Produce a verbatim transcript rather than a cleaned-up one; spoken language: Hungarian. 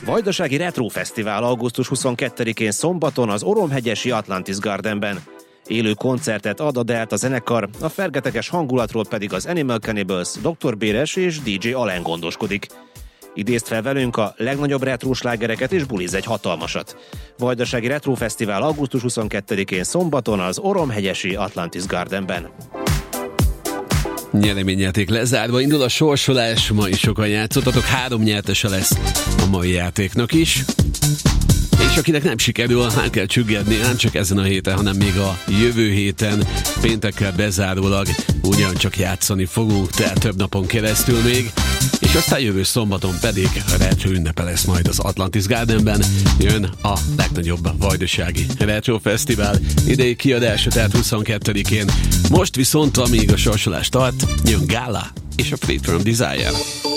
Vajdasági Retro Fesztivál augusztus huszonkettedikén szombaton az Oromhegyesi Atlantis Gardenben. Élő koncertet ad a Delta zenekar, a fergeteges hangulatról pedig az Animal Cannibals, doktor Béres és dé dzsé Alen gondoskodik. Idézd fel velünk a legnagyobb retro slágereket és bulizz egy hatalmasat. Vajdasági Retro Fesztivál augusztus huszonkettedikén szombaton az Oromhegyesi Atlantis Gardenben. Nyereményjáték lezárva indul a sorsolás, ma is sokan játszottatok, három nyertese lesz a mai játéknak is. És akinek nem sikerül, hát kell csüggedni, nem csak ezen a héten, hanem még a jövő héten, péntekkel bezárólag ugyancsak játszani fogunk, tehát több napon keresztül még, és aztán jövő szombaton pedig a Retro ünnepe lesz majd az Atlantis Gardenben, jön a legnagyobb vajdasági Retro Fesztivál idei kiadása, tehát huszonkettedikén. Most viszont, amíg a sorsolás tart, jön Gála és a Free From Desire.